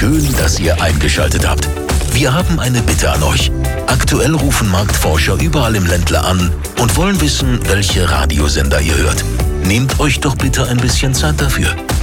Schön, dass ihr eingeschaltet habt. Wir haben eine Bitte an euch. Aktuell rufen Marktforscher überall im Ländler an und wollen wissen, welche Radiosender ihr hört. Nehmt euch doch bitte ein bisschen Zeit dafür.